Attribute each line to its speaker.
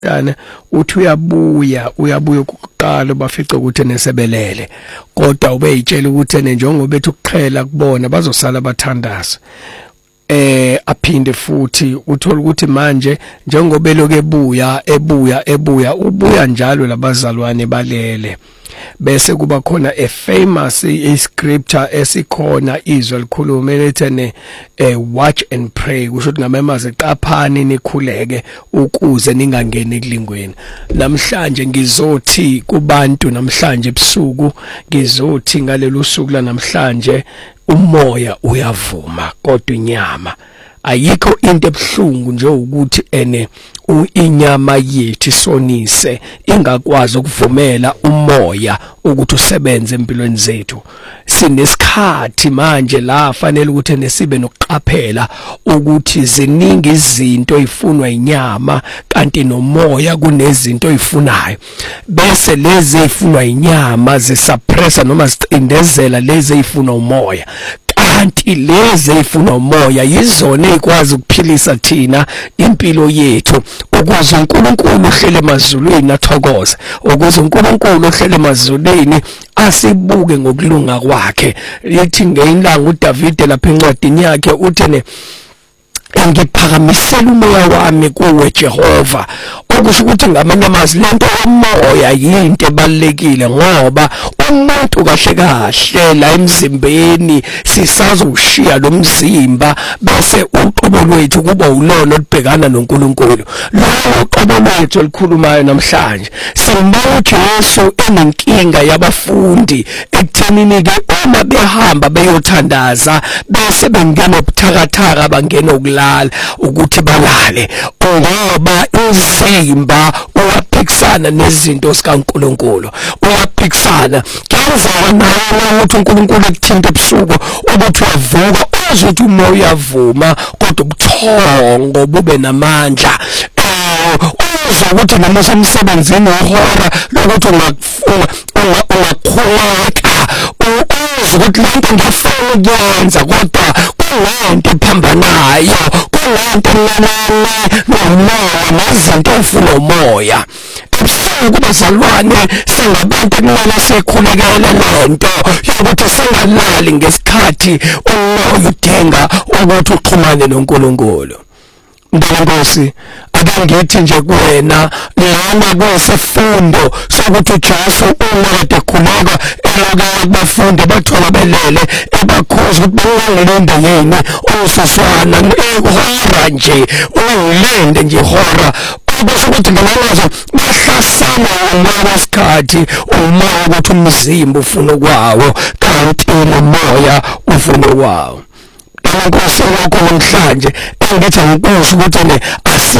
Speaker 1: yani uthi uyabuya ukuqala bafice ukuthi nesebelele kodwa ubeyitshela ukuthi njengoba bethi ukuqhela kubona bazosala bathandaza aphinde futhi uthola ukuthi manje njengoba eloke ebuya ubuya njalo labazalwane balele bese kuba khona a famous scripture esikhona izwe likhuluma lethene watch and pray kusho ukuthi ngamemaze qaphani nikhuleke ukuze ningangeni ekulingweni namhlanje ngizothi kubantu namhlanje ebusuku ngizothi ngalelo suku la namhlanje umoya uyavuma kodwa inyama ayikho into ebhlungu nje ukuthi inyama yethu sonise ingakwazi ukuvumela umoya ukuthi usebenze empilweni zethu sinesikhathi manje la fanele ukuthi nesibe nokuqaphela ukuthi ziningi izinto ezifunwa inyama kanti nomoya kunezinto ezifunayo bese lezi ezifunwa inyama zisuppressa noma zicindezela lezi ezifuna umoya kanti lezi ezifuna umoya yizona ezikwazi ukuphilisa thina impilo yethu ukuze uNkulunkulu ohlele emazulwini athokoze ukuze uNkulunkulu ohlele emazulwini asibuke ngokulunga kwakhe lithi ngeilanga uDavid lapha encwadini yakhe uthi ngiphakamisela umoya wami kuwe Jehova okusho ukuthi ngamanye amazwi lento umoya yinto ebalekile ngoba umuntu kahle la emzimbeni sisazoshiya lo mzimba bese uqobo lwethu kuba ulona olibhekana noNkulunkulu lo uqobo lwethu olikhulumayo namhlanje simbona Jesu enenkinga yabafundi ekuthenini ke uma behamba beyothandaza bese bengena obuthakathaka bangena okulala ukuthi balale ngoba umzimba uyaphikisana nezinto zikaNkulunkulu uyaphikisana kenzeka nawe ukuthi uNkulunkulu ekuthinta ebusuku ukuthi uyavuka uzothi umoya uyavuma kodwa ubuthongo bube namandla uzokuthi noma usemsebenzini uhora lokuthi ungakhuleka ukuthi lento ngifuna ukuyenza kodwa kulento ephambanayo kulento nomoya nezinto ezifuna umoya ebusuku bazalwane singabantu kumele sikhulekele lento yokuthi singalali ngesikhathi umoya udinga ukuthi uxhumane noNkulunkulu Nkosi akangithi nje kuwena lana kwesifundo sokuthi uJesu umade khuleka abafundi bathola belele ebakhoza ukubonga yini usoswana ehora nje ungilende nje ihora ubese ukuthi ngalazo bahlasana umoya wesikhathi umoya ukuthi umzimba ufuna kwawo kanti umoya ufuna kwawo Nkosi wakho namhlanje engithi ngikusho ukuthi asibe